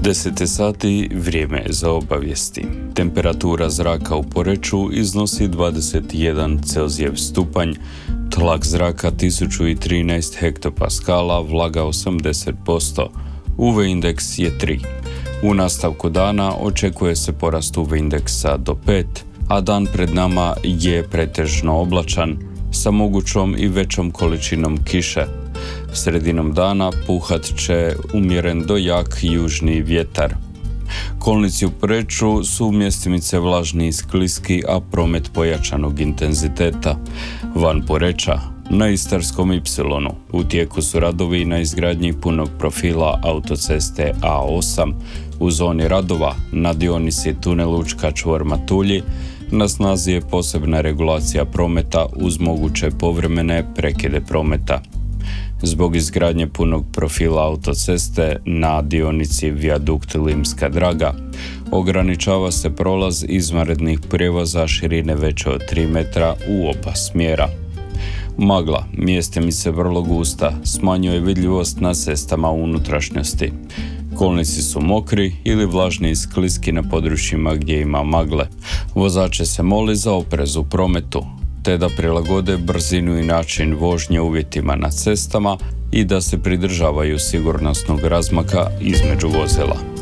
10 sati, vrijeme je za obavijesti. Temperatura zraka u Poreču iznosi 21 Celzijev stupanj, tlak zraka 1013 hektopaskala, vlaga 80%, UV indeks je 3. U nastavku dana očekuje se porast UV indeksa do 5, a dan pred nama je pretežno oblačan, sa mogućom i većom količinom kiše. Sredinom dana puhat će umjeren do jak južni vjetar. Kolnici u Poreču su mjestimice vlažni i skliski, a promet pojačanog intenziteta. Van Poreča, na Istarskom Y, u tijeku su radovi na izgradnji punog profila autoceste A8. U zoni radova na dionici tunel Učka čvor Matulji na snazi je posebna regulacija prometa uz moguće povremene prekide prometa. Zbog izgradnje punog profila autoceste na dionici vijadukt Limska Draga ograničava se prolaz izvanrednih prijevoza širine veće od 3 metra u oba smjera. Magla, mjestimice vrlo gusta, smanjuje vidljivost na cestama u unutrašnjosti. Kolnici su mokri ili vlažni i skliski na područjima gdje ima magle. Vozače se moli za oprez u prometu, te da prilagode brzinu i način vožnje uvjetima na cestama i da se pridržavaju sigurnosnog razmaka između vozila.